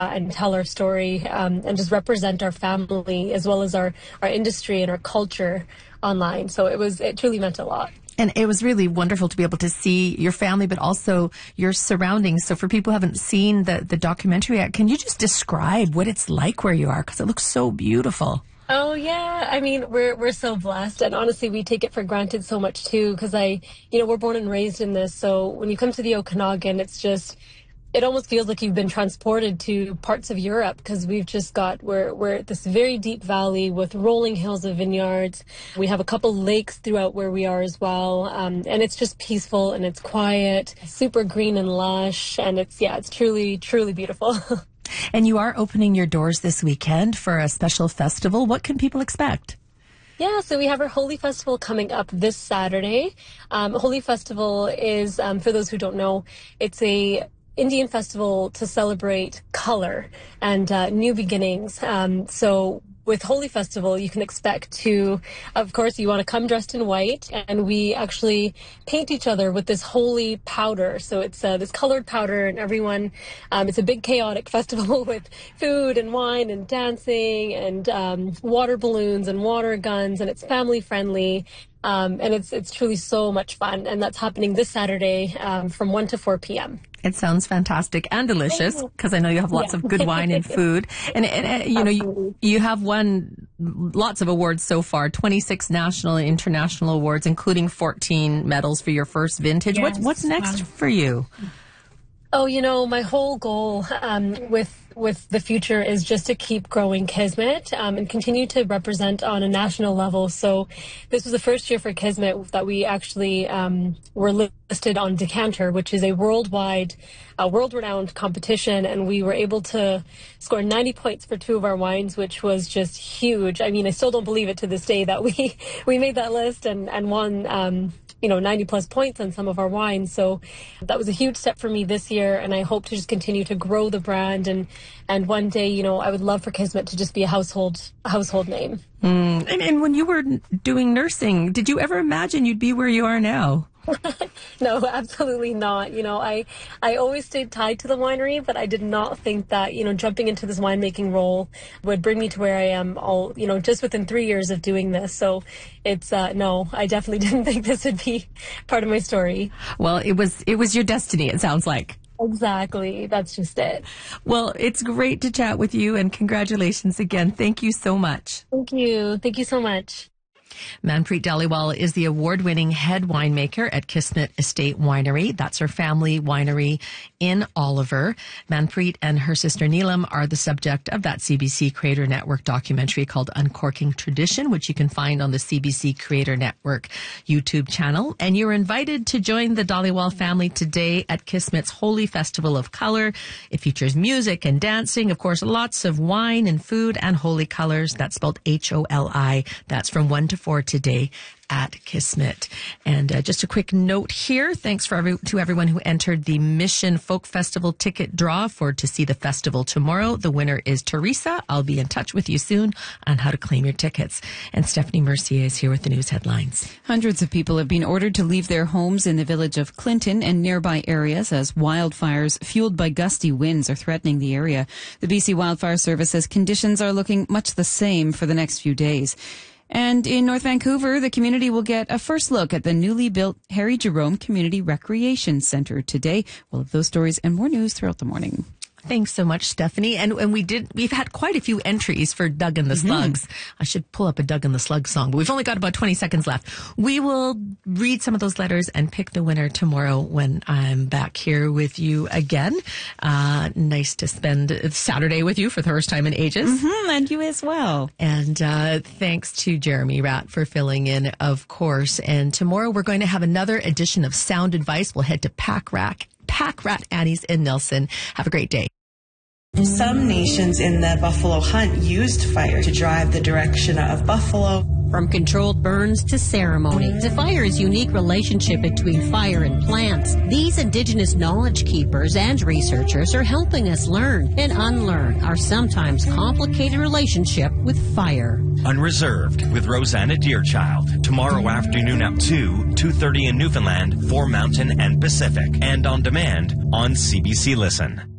and tell our story and just represent our family as well as our industry and our culture online. So it truly meant a lot. And it was really wonderful to be able to see your family, but also your surroundings. So for people who haven't seen the documentary yet, can you just describe what it's like where you are? Because it looks so beautiful. Oh, yeah. I mean, we're so blessed. And honestly, we take it for granted so much, too, because we're born and raised in this. So when you come to the Okanagan, it almost feels like you've been transported to parts of Europe, because we're at this very deep valley with rolling hills of vineyards. We have a couple lakes throughout where we are as well. And it's just peaceful and it's quiet, super green and lush. And it's truly, truly beautiful. And you are opening your doors this weekend for a special festival. What can people expect? Yeah, so we have our Holy Festival coming up this Saturday. Holy Festival is, for those who don't know, it's a Indian festival to celebrate color and new beginnings. So with Holy Festival, you can expect of course, you want to come dressed in white, and we actually paint each other with this holy powder. So it's this colored powder, and everyone, it's a big chaotic festival with food and wine and dancing and water balloons and water guns, and it's family friendly. And it's truly so much fun, and that's happening this Saturday from 1 to 4 p.m. It sounds fantastic and delicious, because I know you have lots of good wine and food. And you have won lots of awards so far, 26 national and international awards, including 14 medals for your first vintage. Yes. What's next for you? Oh, my whole goal with the future is just to keep growing Kismet and continue to represent on a national level. So this was the first year for Kismet that we actually were listed on Decanter, which is a world-renowned competition, and we were able to score 90 points for 2 of our wines, which was just huge. I mean, I still don't believe it to this day that we made that list and won 90 plus points on some of our wines. So that was a huge step for me this year, and I hope to just continue to grow the brand, and one day, I would love for Kismet to just be a household name. And when you were doing nursing, did you ever imagine you'd be where you are now? No, absolutely not. I always stayed tied to the winery, but I did not think that, jumping into this winemaking role would bring me to where I am just within 3 years of doing this. So it's, no, I definitely didn't think this would be part of my story. Well, it was your destiny, it sounds like. Exactly. That's just it. Well, it's great to chat with you, and congratulations again. Thank you so much. Thank you. Thank you so much. Manpreet Dhaliwal is the award-winning head winemaker at Kismet Estate Winery. That's her family winery in Oliver. Manpreet and her sister Neelam are the subject of that CBC Creator Network documentary called Uncorking Tradition, which you can find on the CBC Creator Network YouTube channel. And you're invited to join the Dhaliwal family today at Kismet's Holy Festival of Color. It features music and dancing, of course, lots of wine and food and holy colors. That's spelled H-O-L-I. That's from 1 to 4 today at Kismet. And just a quick note here. Thanks to everyone who entered the Mission Folk Festival ticket draw to see the festival tomorrow. The winner is Teresa. I'll be in touch with you soon on how to claim your tickets. And Stephanie Mercier is here with the news headlines. Hundreds of people have been ordered to leave their homes in the village of Clinton and nearby areas as wildfires fueled by gusty winds are threatening the area. The BC Wildfire Service says conditions are looking much the same for the next few days. And in North Vancouver, the community will get a first look at the newly built Harry Jerome Community Recreation Centre today. We'll have those stories and more news throughout the morning. Thanks so much, Stephanie. And we've had quite a few entries for Doug and the Slugs. I should pull up a Doug and the Slugs song, but we've only got about 20 seconds left. We will read some of those letters and pick the winner tomorrow when I'm back here with you again. Nice to spend Saturday with you for the first time in ages. And you as well. And thanks to Jeremy Ratt for filling in, of course. And tomorrow we're going to have another edition of Sound Advice. We'll head to Pack Rat Annie's in Nelson. Have a great day. Some nations in the buffalo hunt used fire to drive the direction of buffalo. From controlled burns to ceremony, to fire's unique relationship between fire and plants, these Indigenous knowledge keepers and researchers are helping us learn and unlearn our sometimes complicated relationship with fire. Unreserved with Rosanna Deerchild, tomorrow afternoon at 2:30 in Newfoundland, for Mountain and Pacific, and on demand on CBC Listen.